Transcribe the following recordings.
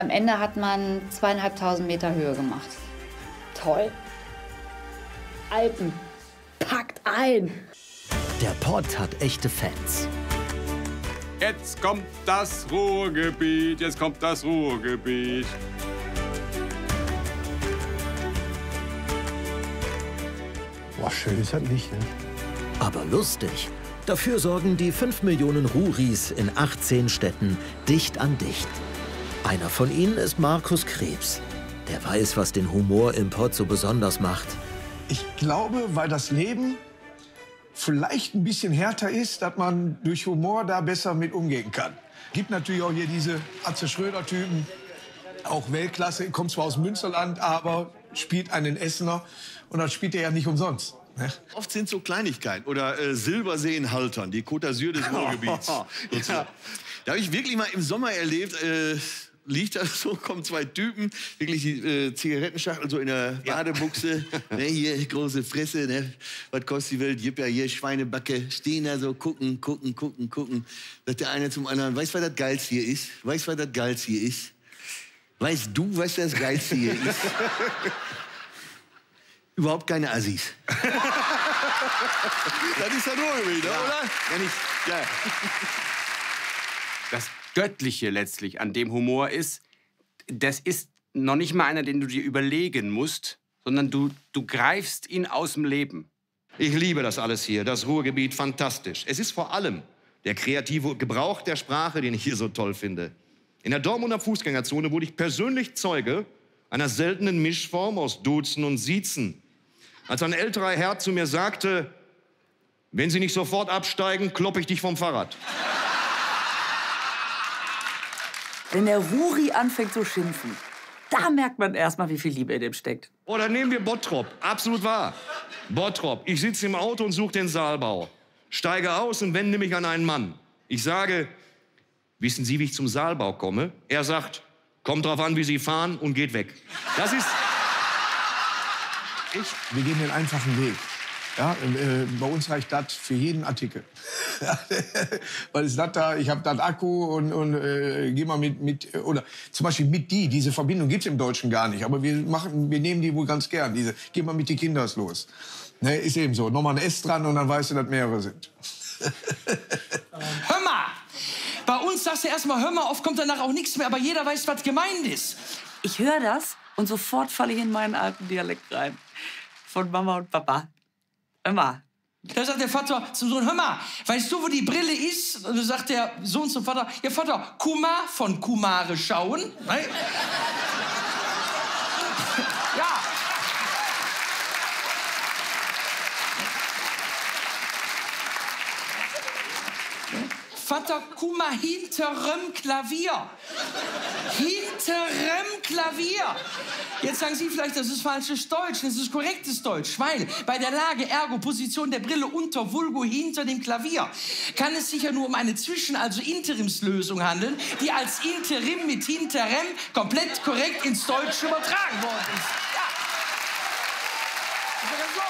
Am Ende hat man 2500 Meter Höhe gemacht. Toll. Alpen, packt ein. Der Pott hat echte Fans. Jetzt kommt das Ruhrgebiet, jetzt kommt das Ruhrgebiet. Boah, schön ist das nicht, ne? Aber lustig. Dafür sorgen die 5 Millionen Ruhris in 18 Städten dicht an dicht. Einer von ihnen ist Markus Krebs. Der weiß, was den Humor im Pott so besonders macht. Ich glaube, weil das Leben vielleicht ein bisschen härter ist, dass man durch Humor da besser mit umgehen kann. Gibt natürlich auch hier diese Atze Schröder-Typen, auch Weltklasse, kommt zwar aus Münsterland, aber spielt einen Essener und das spielt er ja nicht umsonst. Ne? Oft sind so Kleinigkeiten oder Silbersee in Haltern, die Côte d'Azur des Ruhrgebiets. Ja. Da habe ich wirklich mal im Sommer erlebt, liegt da so, kommen zwei Typen, wirklich die Zigarettenschachtel so in der Badebuchse, ne, hier große Fresse, ne, was kostet die Welt, gib ja hier Schweinebacke, stehen da so, gucken. Sagt der eine zum anderen, weißt du, was das Geilste hier ist? Weißt du, was das Geilste hier ist? Weißt du, was das Geilste hier ist? Überhaupt keine Assis. Das ist ja nur gewesen, ja. Oder? Ja, nicht, ja. Das Göttliche letztlich an dem Humor ist, das ist noch nicht mal einer, den du dir überlegen musst, sondern du greifst ihn aus dem Leben. Ich liebe das alles hier, das Ruhrgebiet, fantastisch. Es ist vor allem der kreative Gebrauch der Sprache, den ich hier so toll finde. In der Dortmunder Fußgängerzone wurde ich persönlich Zeuge einer seltenen Mischform aus Duzen und Siezen. Als ein älterer Herr zu mir sagte, wenn Sie nicht sofort absteigen, kloppe ich dich vom Fahrrad. Wenn der Ruri anfängt zu schimpfen, da merkt man erstmal, wie viel Liebe in dem steckt. Oder nehmen wir Bottrop, absolut wahr. Bottrop, ich sitze im Auto und suche den Saalbau. Steige aus und wende mich an einen Mann. Ich sage, wissen Sie, wie ich zum Saalbau komme? Er sagt, kommt drauf an, wie Sie fahren und geht weg. Das ist... Wir gehen den einfachen Weg. Ja, bei uns reicht das für jeden Artikel. Weil es das da, ich habe das Akku und geh mal mit oder zum Beispiel mit diese Verbindung gibt's im Deutschen gar nicht. Aber wir nehmen die wohl ganz gern. Diese, geh mal mit die Kinders los. Ne, ist eben so. Nochmal ein S dran und dann weißt du, dass mehrere sind. Hör mal! Bei uns sagst du erstmal, hör mal, oft kommt danach auch nichts mehr, aber jeder weiß, was gemeint ist. Ich höre das und sofort falle ich in meinen alten Dialekt rein. Von Mama und Papa. Immer. Da sagt der Vater zum Sohn, hör mal, weißt du, wo die Brille ist? Und dann sagt der Sohn zum Vater, ja Vater, Kumar von Kumare schauen. Nein. Ja. Vater, guck mal, hinterem Klavier. Hinterem Klavier. Jetzt sagen Sie vielleicht, das ist falsches Deutsch. Das ist korrektes Deutsch. Weil bei der Lage, ergo, Position der Brille unter, vulgo, hinter dem Klavier, kann es sich ja nur um eine Zwischen-, also Interimslösung handeln, die als Interim mit hinterem komplett korrekt ins Deutsche übertragen worden ist. Ja. Das ist ja so.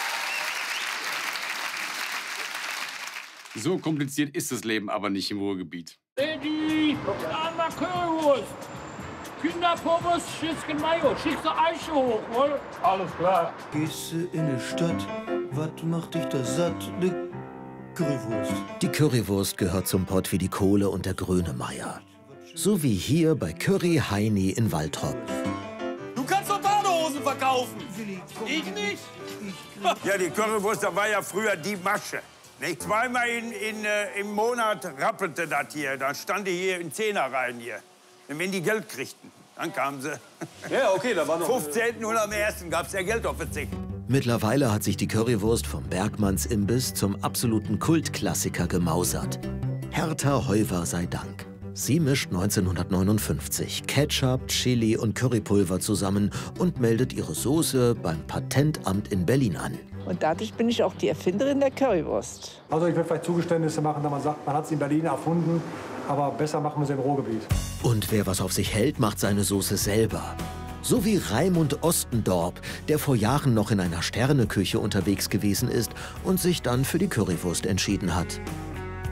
So kompliziert ist das Leben aber nicht im Ruhrgebiet. Eddie, einmal Currywurst. Kinderpommes, Schüsschen Mayo, schickst du Eiche hoch, wohl? Alles klar. Gehst du in die Stadt, was macht dich da satt? Ne Currywurst. Die Currywurst gehört zum Pott wie die Kohle und der Grönemeyer. So wie hier bei Curry Heini in Waltrop. Du kannst doch Badehosen verkaufen. Ich nicht. Ja, die Currywurst, da war ja früher die Masche. Nicht? Zweimal im Monat rappelte das hier. Dann stand die hier in Zehnerreihen hier. Und wenn die Geld kriegten, dann kamen sie. Ja, okay, da war noch... 15. und am 1. gab es ja Geld auf den Zick. Mittlerweile hat sich die Currywurst vom Bergmanns Imbiss zum absoluten Kultklassiker gemausert. Hertha Heuwer sei Dank. Sie mischt 1959 Ketchup, Chili und Currypulver zusammen und meldet ihre Soße beim Patentamt in Berlin an. Und dadurch bin ich auch die Erfinderin der Currywurst. Also ich will vielleicht Zugeständnisse machen, da man sagt, man hat sie in Berlin erfunden, aber besser machen wir sie im Ruhrgebiet. Und wer was auf sich hält, macht seine Soße selber. So wie Raimund Ostendorp, der vor Jahren noch in einer Sterneküche unterwegs gewesen ist und sich dann für die Currywurst entschieden hat.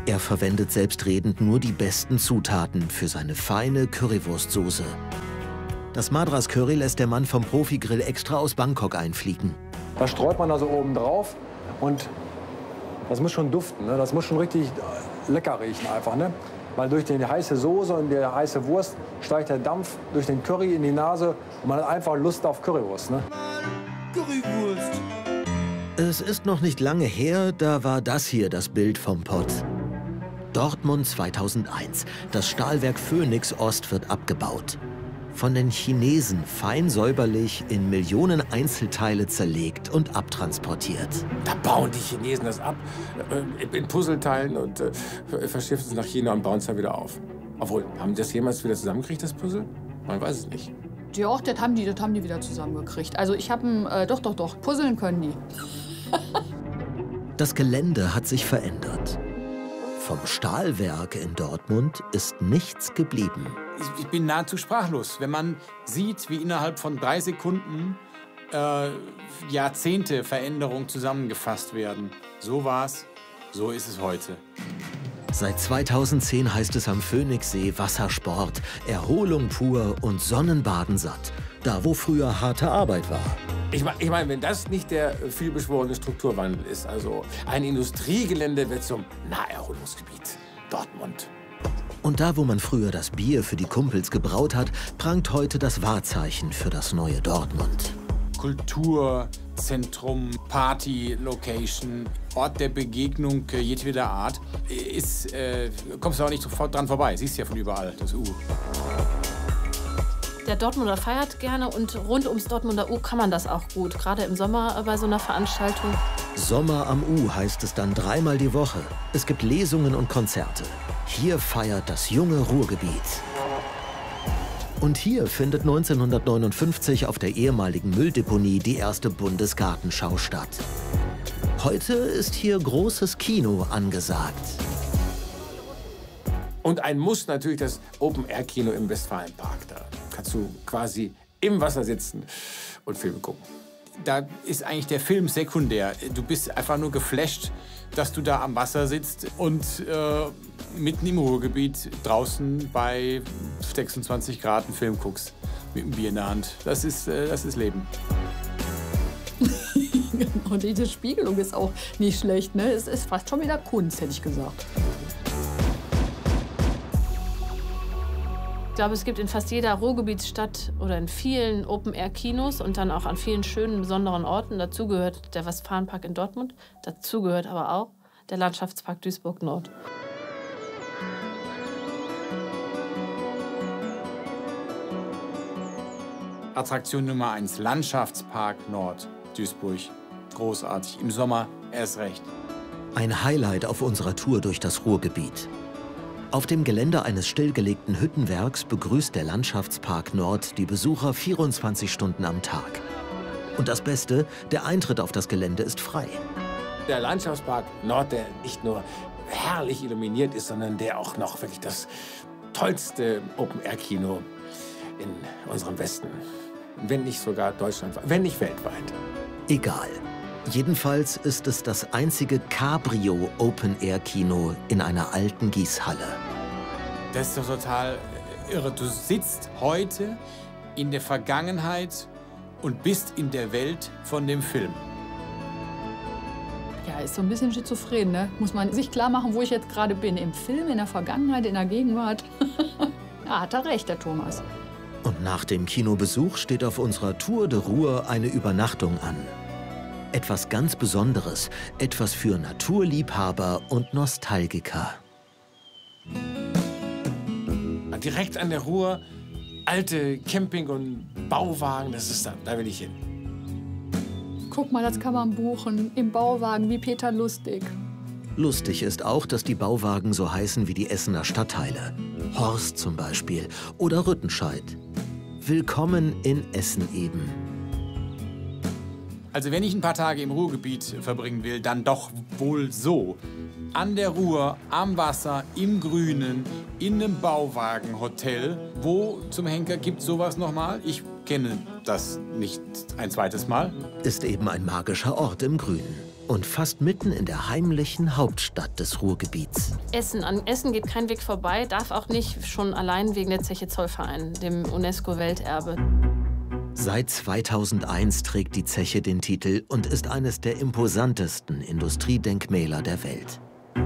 Er verwendet selbstredend nur die besten Zutaten für seine feine Currywurstsoße. Das Madras Curry lässt der Mann vom Profi-Grill extra aus Bangkok einfliegen. Das streut man also oben drauf und das muss schon duften, ne? Das muss schon richtig lecker riechen einfach, ne? Weil durch die heiße Soße und die heiße Wurst steigt der Dampf durch den Curry in die Nase und man hat einfach Lust auf Currywurst, ne? Currywurst. Es ist noch nicht lange her, da war das hier das Bild vom Pott. Dortmund 2001. Das Stahlwerk Phoenix Ost wird abgebaut. Von den Chinesen fein säuberlich in Millionen Einzelteile zerlegt und abtransportiert. Da bauen die Chinesen das ab in Puzzleteilen und verschiffen es nach China und bauen es dann wieder auf. Obwohl, haben die das jemals wieder zusammengekriegt, das Puzzle? Man weiß es nicht. Ja, das haben die wieder zusammengekriegt. Also ich habe doch, puzzeln können die. Das Gelände hat sich verändert. Vom Stahlwerk in Dortmund ist nichts geblieben. Ich bin nahezu sprachlos, wenn man sieht, wie innerhalb von 3 Sekunden Jahrzehnte Veränderung zusammengefasst werden. So war's, so ist es heute. Seit 2010 heißt es am Phoenixsee Wassersport, Erholung pur und Sonnenbaden satt. Da, wo früher harte Arbeit war. Ich meine, wenn das nicht der vielbeschworene Strukturwandel ist, also ein Industriegelände wird zum Naherholungsgebiet. Dortmund. Und da, wo man früher das Bier für die Kumpels gebraut hat, prangt heute das Wahrzeichen für das neue Dortmund. Kulturzentrum, Party-Location, Ort der Begegnung jedweder Art. Kommst du auch nicht sofort dran vorbei. Siehst ja von überall, das U. Der Dortmunder feiert gerne und rund ums Dortmunder U kann man das auch gut. Gerade im Sommer bei so einer Veranstaltung. Sommer am U heißt es dann 3-mal die Woche. Es gibt Lesungen und Konzerte. Hier feiert das junge Ruhrgebiet. Und hier findet 1959 auf der ehemaligen Mülldeponie die erste Bundesgartenschau statt. Heute ist hier großes Kino angesagt. Und ein Muss natürlich das Open-Air-Kino im Westfalenpark. Da kannst du quasi im Wasser sitzen und Filme gucken. Da ist eigentlich der Film sekundär. Du bist einfach nur geflasht, dass du da am Wasser sitzt und mitten im Ruhrgebiet draußen bei 26 Grad einen Film guckst. Mit einem Bier in der Hand. Das ist Leben. Und diese Spiegelung ist auch nicht schlecht, ne? Es ist fast schon wieder Kunst, hätte ich gesagt. Ich glaube, es gibt in fast jeder Ruhrgebietsstadt oder in vielen Open-Air-Kinos und dann auch an vielen schönen, besonderen Orten. Dazu gehört der Westfalenpark in Dortmund. Dazu gehört aber auch der Landschaftspark Duisburg-Nord. Attraktion Nummer 1, Landschaftspark Nord, Duisburg. Großartig, im Sommer erst recht. Ein Highlight auf unserer Tour durch das Ruhrgebiet. Auf dem Gelände eines stillgelegten Hüttenwerks begrüßt der Landschaftspark Nord die Besucher 24 Stunden am Tag. Und das Beste, der Eintritt auf das Gelände ist frei. Der Landschaftspark Nord, der nicht nur herrlich illuminiert ist, sondern der auch noch wirklich das tollste Open-Air-Kino in unserem Westen, wenn nicht sogar deutschlandweit, wenn nicht weltweit. Egal. Jedenfalls ist es das einzige Cabrio-Open-Air-Kino in einer alten Gießhalle. Das ist doch total irre. Du sitzt heute in der Vergangenheit und bist in der Welt von dem Film. Ja, ist so ein bisschen schizophren, ne? Muss man sich klar machen, wo ich jetzt gerade bin. Im Film, in der Vergangenheit, in der Gegenwart. Ja, hat er recht, der Thomas. Und nach dem Kinobesuch steht auf unserer Tour de Ruhr eine Übernachtung an. Etwas ganz Besonderes, etwas für Naturliebhaber und Nostalgiker. Direkt an der Ruhr, alte Camping- und Bauwagen, das ist da will ich hin. Guck mal, das kann man buchen, im Bauwagen wie Peter Lustig. Lustig ist auch, dass die Bauwagen so heißen wie die Essener Stadtteile. Horst zum Beispiel oder Rüttenscheid. Willkommen in Essen eben. Also wenn ich ein paar Tage im Ruhrgebiet verbringen will, dann doch wohl so. An der Ruhr, am Wasser, im Grünen, in einem Bauwagenhotel. Wo zum Henker gibt sowas nochmal? Ich kenne das nicht ein zweites Mal. Ist eben ein magischer Ort im Grünen. Und fast mitten in der heimlichen Hauptstadt des Ruhrgebiets. An Essen geht kein Weg vorbei, darf auch nicht, schon allein wegen der Zeche Zollverein, dem UNESCO-Welterbe. Seit 2001 trägt die Zeche den Titel und ist eines der imposantesten Industriedenkmäler der Welt.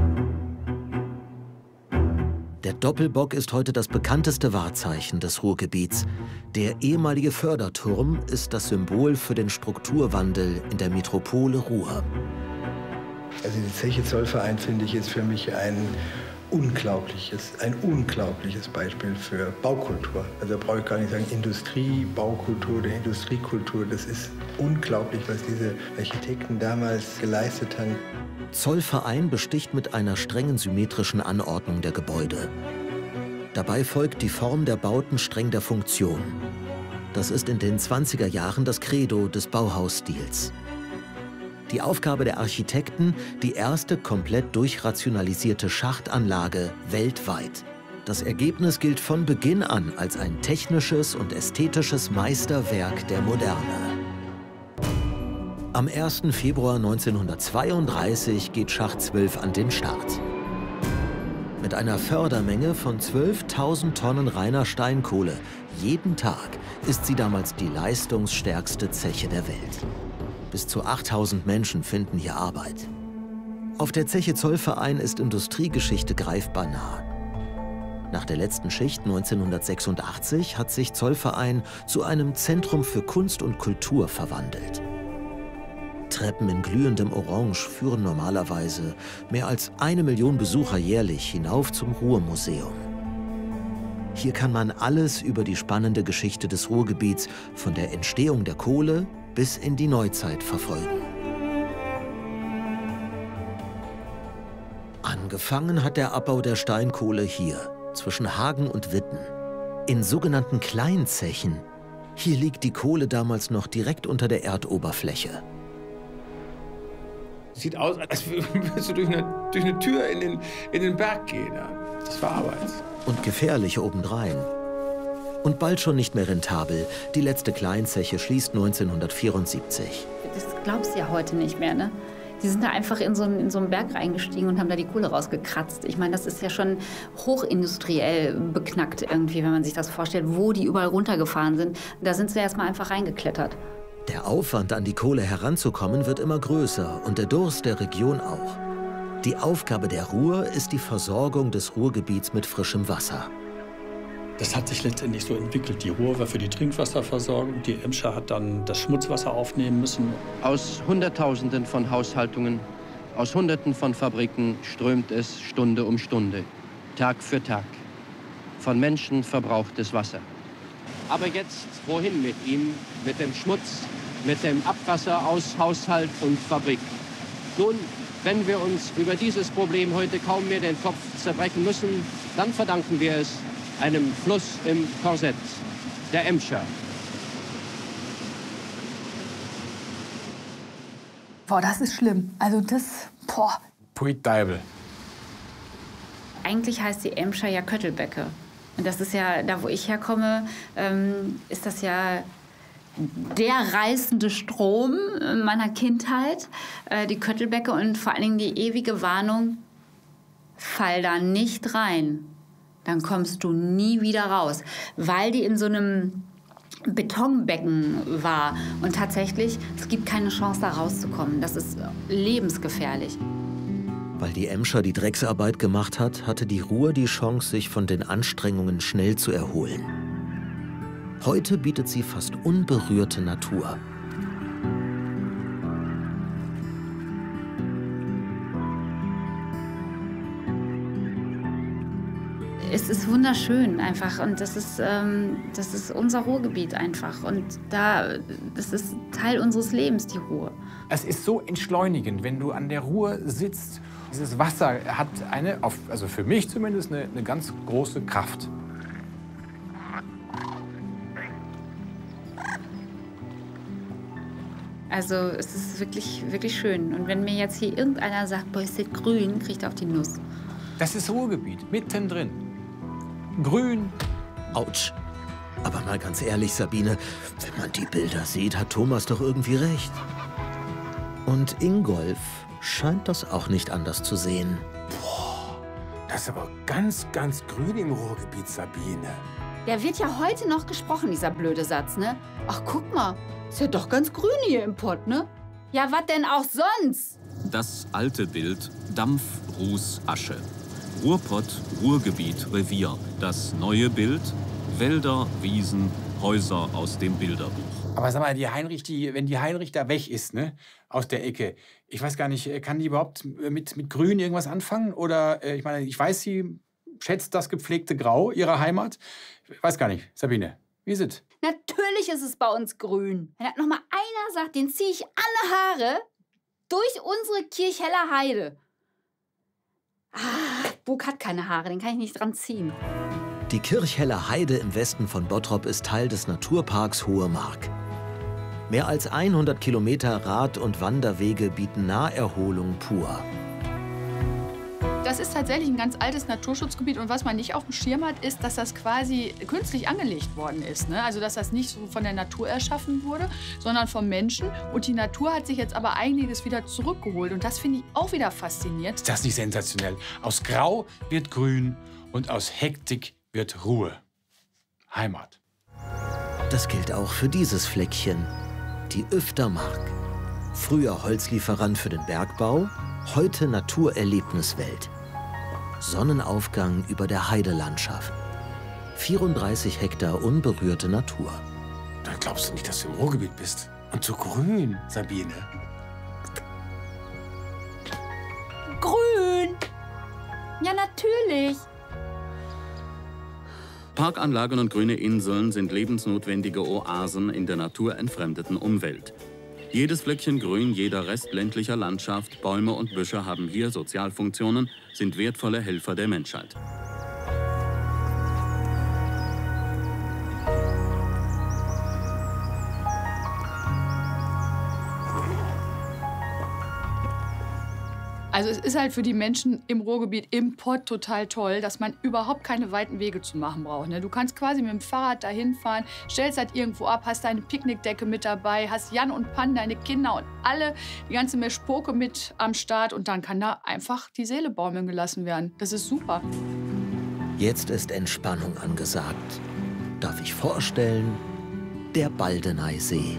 Der Doppelbock ist heute das bekannteste Wahrzeichen des Ruhrgebiets. Der ehemalige Förderturm ist das Symbol für den Strukturwandel in der Metropole Ruhr. Also die Zeche Zollverein, finde ich, ist für mich ein unglaubliches Beispiel für Baukultur. Also da brauche ich gar nicht sagen Industrie, Baukultur oder Industriekultur. Das ist unglaublich, was diese Architekten damals geleistet haben. Zollverein besticht mit einer strengen symmetrischen Anordnung der Gebäude. Dabei folgt die Form der Bauten streng der Funktion. Das ist in den 20er Jahren das Credo des Bauhausstils. Die Aufgabe der Architekten, die erste komplett durchrationalisierte Schachtanlage weltweit. Das Ergebnis gilt von Beginn an als ein technisches und ästhetisches Meisterwerk der Moderne. Am 1. Februar 1932 geht Schacht 12 an den Start. Mit einer Fördermenge von 12.000 Tonnen reiner Steinkohle jeden Tag ist sie damals die leistungsstärkste Zeche der Welt. Bis zu 8.000 Menschen finden hier Arbeit. Auf der Zeche Zollverein ist Industriegeschichte greifbar nah. Nach der letzten Schicht 1986 hat sich Zollverein zu einem Zentrum für Kunst und Kultur verwandelt. Treppen in glühendem Orange führen normalerweise mehr als 1 Million Besucher jährlich hinauf zum Ruhrmuseum. Hier kann man alles über die spannende Geschichte des Ruhrgebiets von der Entstehung der Kohle bis in die Neuzeit verfolgen. Angefangen hat der Abbau der Steinkohle hier, zwischen Hagen und Witten, in sogenannten Kleinzechen. Hier liegt die Kohle damals noch direkt unter der Erdoberfläche. Sieht aus, als würdest du durch eine Tür in den Berg gehen. Das war Arbeit. Und gefährlich obendrein. Und bald schon nicht mehr rentabel. Die letzte Kleinzeche schließt 1974. Das glaubst du ja heute nicht mehr, ne? Die sind da einfach in so einen Berg reingestiegen und haben da die Kohle rausgekratzt. Ich meine, das ist ja schon hochindustriell beknackt irgendwie, wenn man sich das vorstellt, wo die überall runtergefahren sind. Da sind sie erst mal einfach reingeklettert. Der Aufwand, an die Kohle heranzukommen, wird immer größer und der Durst der Region auch. Die Aufgabe der Ruhr ist die Versorgung des Ruhrgebiets mit frischem Wasser. Das hat sich letztendlich so entwickelt. Die Ruhr war für die Trinkwasserversorgung, die Emscher hat dann das Schmutzwasser aufnehmen müssen. Aus Hunderttausenden von Haushaltungen, aus Hunderten von Fabriken strömt es Stunde um Stunde, Tag für Tag. Von Menschen verbrauchtes Wasser. Aber jetzt, wohin mit ihm? Mit dem Schmutz, mit dem Abwasser aus Haushalt und Fabrik. Nun, wenn wir uns über dieses Problem heute kaum mehr den Kopf zerbrechen müssen, dann verdanken wir es einem Fluss im Korsett, der Emscher. Boah, das ist schlimm. Also das, boah. Puit Deibel. Eigentlich heißt die Emscher ja Köttelbecke. Und das ist ja, da wo ich herkomme, ist das ja der reißende Strom meiner Kindheit, die Köttelbecke und vor allen Dingen die ewige Warnung, fall da nicht rein, dann kommst du nie wieder raus, weil die in so einem Betonbecken war und tatsächlich, es gibt keine Chance da rauszukommen, das ist lebensgefährlich. Weil die Emscher die Drecksarbeit gemacht hat, hatte die Ruhr die Chance, sich von den Anstrengungen schnell zu erholen. Heute bietet sie fast unberührte Natur. Es ist wunderschön einfach und das ist unser Ruhrgebiet einfach und das ist Teil unseres Lebens, die Ruhr. Es ist so entschleunigend, wenn du an der Ruhr sitzt. Dieses Wasser hat also für mich zumindest, eine ganz große Kraft. Also es ist wirklich, wirklich schön. Und wenn mir jetzt hier irgendeiner sagt, boah, ist das grün, kriegt er auf die Nuss. Das ist Ruhrgebiet, mittendrin. Grün. Autsch. Aber mal ganz ehrlich, Sabine, wenn man die Bilder sieht, hat Thomas doch irgendwie recht. Und Ingolf scheint das auch nicht anders zu sehen. Boah, das ist aber ganz, ganz grün im Ruhrgebiet, Sabine. Der wird ja heute noch gesprochen, dieser blöde Satz, ne? Ach, guck mal, ist ja doch ganz grün hier im Pott, ne? Ja, was denn auch sonst? Das alte Bild: Dampf, Ruß, Asche. Ruhrpott, Ruhrgebiet, Revier. Das neue Bild: Wälder, Wiesen, Häuser aus dem Bilderbuch. Aber sag mal, wenn die Heinrich da weg ist, ne, aus der Ecke, ich weiß gar nicht, kann die überhaupt mit Grün irgendwas anfangen? Oder, ich meine, ich weiß, sie schätzt das gepflegte Grau ihrer Heimat. Ich weiß gar nicht. Sabine, wie ist es? Natürlich ist es bei uns grün. Wenn das noch mal einer sagt, den ziehe ich alle Haare durch unsere Kirchheller Heide. Ah, Bug hat keine Haare, den kann ich nicht dran ziehen. Die Kirchheller Heide im Westen von Bottrop ist Teil des Naturparks Hohe Mark. Mehr als 100 Kilometer Rad- und Wanderwege bieten Naherholung pur. Das ist tatsächlich ein ganz altes Naturschutzgebiet. Und was man nicht auf dem Schirm hat, ist, dass das quasi künstlich angelegt worden ist. Ne? Also, dass das nicht so von der Natur erschaffen wurde, sondern vom Menschen. Und die Natur hat sich jetzt aber einiges wieder zurückgeholt. Und das finde ich auch wieder faszinierend. Ist das nicht sensationell? Aus Grau wird Grün und aus Hektik wird Ruhe. Heimat. Das gilt auch für dieses Fleckchen, die Öftermark. Früher Holzlieferant für den Bergbau, heute Naturerlebniswelt. Sonnenaufgang über der Heidelandschaft. 34 Hektar unberührte Natur. Da glaubst du nicht, dass du im Ruhrgebiet bist. Und so grün, Sabine. Grün! Ja, natürlich. Parkanlagen und grüne Inseln sind lebensnotwendige Oasen in der naturentfremdeten Umwelt. Jedes Fleckchen Grün, jeder Rest ländlicher Landschaft, Bäume und Büsche haben hier Sozialfunktionen, sind wertvolle Helfer der Menschheit. Also es ist halt für die Menschen im Ruhrgebiet, im Pott total toll, dass man überhaupt keine weiten Wege zu machen braucht. Ne? Du kannst quasi mit dem Fahrrad dahin fahren, stellst halt irgendwo ab, hast deine Picknickdecke mit dabei, hast Jan und Pan, deine Kinder und alle, die ganze Meschpoke mit am Start. Und dann kann da einfach die Seele baumeln gelassen werden. Das ist super. Jetzt ist Entspannung angesagt. Darf ich vorstellen, der Baldeneysee.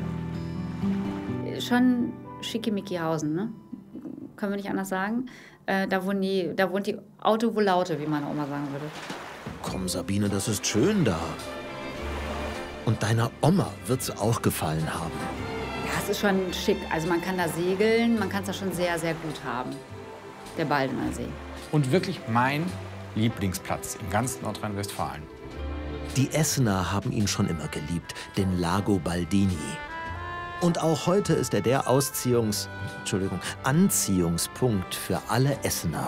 Schon Schickimickihausen, ne? Können wir nicht anders sagen. Da wohnt die Auto wohl Laute, wie meine Oma sagen würde. Komm, Sabine, das ist schön da. Und deiner Oma wird's auch gefallen haben. Ja, es ist schon schick. Also man kann da segeln, man kann es da schon sehr, sehr gut haben. Der Baldeneysee. Und wirklich mein Lieblingsplatz in ganz Nordrhein-Westfalen. Die Essener haben ihn schon immer geliebt, den Lago Baldini. Und auch heute ist er der Anziehungspunkt für alle Essener.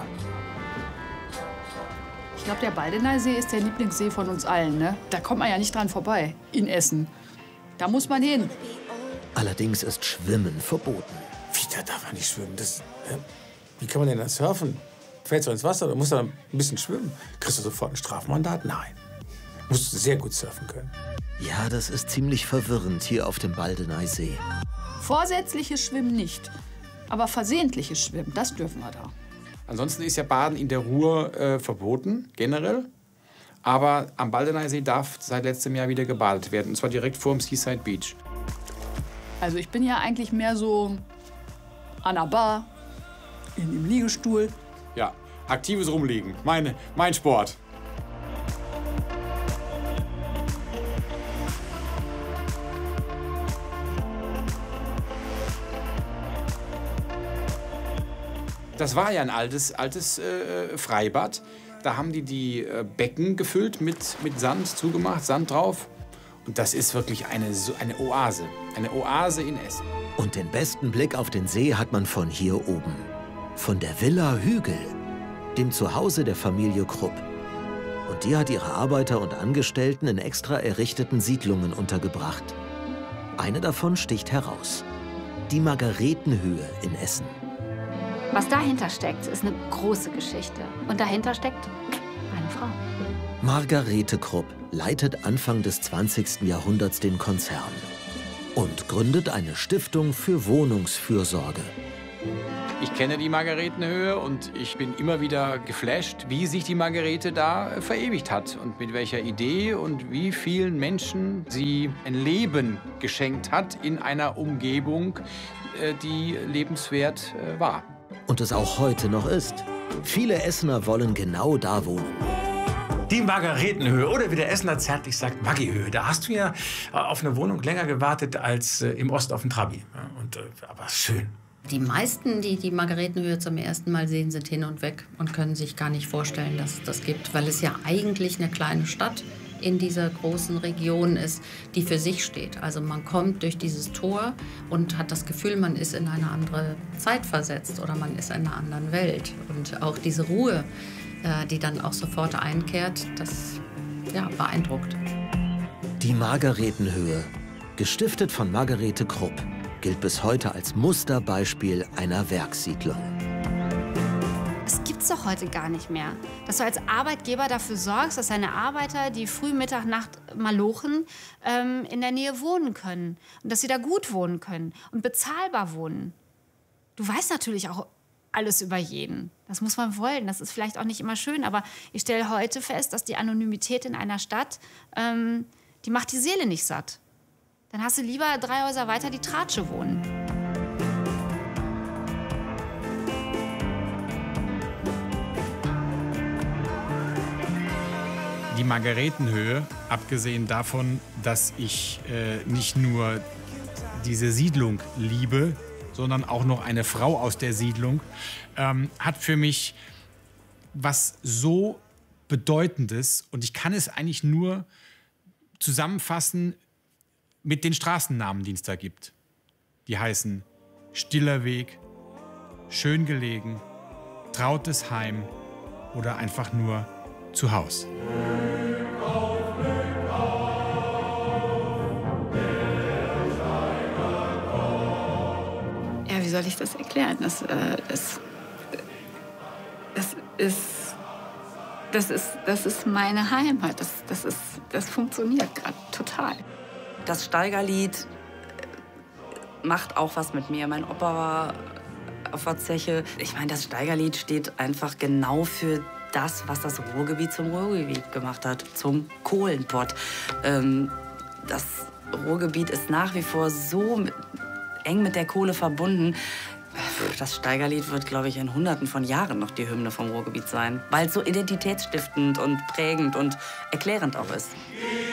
Ich glaube, der Baldeneysee ist der Lieblingssee von uns allen. Ne? Da kommt man ja nicht dran vorbei, in Essen. Da muss man hin. Allerdings ist Schwimmen verboten. Wie, da darf man nicht schwimmen? Wie kann man denn da surfen? Fällst du ins Wasser oder musst du ein bisschen schwimmen? Kriegst du sofort ein Strafmandat? Nein. Musst du sehr gut surfen können. Ja, das ist ziemlich verwirrend hier auf dem Baldeneysee. Vorsätzliches Schwimmen nicht. Aber versehentliches Schwimmen, das dürfen wir da. Ansonsten ist ja Baden in der Ruhr verboten, generell. Aber am Baldeneysee darf seit letztem Jahr wieder gebadet werden. Und zwar direkt vor dem Seaside Beach. Also ich bin ja eigentlich mehr so an der Bar, im Liegestuhl. Ja, aktives Rumliegen. Mein Sport. Das war ja ein altes Freibad. Da haben die Becken gefüllt mit Sand zugemacht, Sand drauf. Und das ist wirklich eine Oase. Eine Oase in Essen. Und den besten Blick auf den See hat man von hier oben. Von der Villa Hügel, dem Zuhause der Familie Krupp. Und die hat ihre Arbeiter und Angestellten in extra errichteten Siedlungen untergebracht. Eine davon sticht heraus. Die Margaretenhöhe in Essen. Was dahinter steckt, ist eine große Geschichte. Und dahinter steckt eine Frau. Margarete Krupp leitet Anfang des 20. Jahrhunderts den Konzern. und gründet eine Stiftung für Wohnungsfürsorge. Ich kenne die Margaretenhöhe und ich bin immer wieder geflasht, wie sich die Margarete da verewigt hat und mit welcher Idee und wie vielen Menschen sie ein Leben geschenkt hat in einer Umgebung, die lebenswert war. Und es auch heute noch ist. Viele Essener wollen genau da wohnen. Die Margaretenhöhe oder wie der Essener zärtlich sagt, Maggihöhe. Da hast du ja auf eine Wohnung länger gewartet als im Ost auf den Trabi. Aber schön. Die meisten, die die Margaretenhöhe zum ersten Mal sehen, sind hin und weg und können sich gar nicht vorstellen, dass es das gibt, weil es ja eigentlich eine kleine Stadt in dieser großen Region ist, die für sich steht. Also man kommt durch dieses Tor und hat das Gefühl, man ist in eine andere Zeit versetzt oder man ist in einer anderen Welt. Und auch diese Ruhe, die dann auch sofort einkehrt, das beeindruckt. Die Margaretenhöhe, gestiftet von Margarete Krupp, gilt bis heute als Musterbeispiel einer Werkssiedlung. Das gibt's doch heute gar nicht mehr. Dass du als Arbeitgeber dafür sorgst, dass deine Arbeiter, die früh, Mittag, Nacht malochen, in der Nähe wohnen können. Und dass sie da gut wohnen können und bezahlbar wohnen. Du weißt natürlich auch alles über jeden. Das muss man wollen. Das ist vielleicht auch nicht immer schön. Aber ich stelle heute fest, dass die Anonymität in einer Stadt, die macht die Seele nicht satt. Dann hast du lieber 3 Häuser weiter die Tratsche wohnen. Die Margaretenhöhe, abgesehen davon, dass ich nicht nur diese Siedlung liebe, sondern auch noch eine Frau aus der Siedlung, hat für mich was so Bedeutendes. Und ich kann es eigentlich nur zusammenfassen mit den Straßennamen, die es da gibt. Die heißen Stiller Weg, Schön gelegen, Trautes Heim oder einfach nur Zuhaus. Ja, wie soll ich das erklären? Das ist meine Heimat. Das funktioniert gerade total. Das Steigerlied macht auch was mit mir. Mein Opa war auf der Zeche. Ich meine, das Steigerlied steht einfach genau für das, was das Ruhrgebiet zum Ruhrgebiet gemacht hat, zum Kohlenpott. Das Ruhrgebiet ist nach wie vor so eng mit der Kohle verbunden. Das Steigerlied wird, glaube ich, in Hunderten von Jahren noch die Hymne vom Ruhrgebiet sein, weil es so identitätsstiftend und prägend und erklärend auch ist.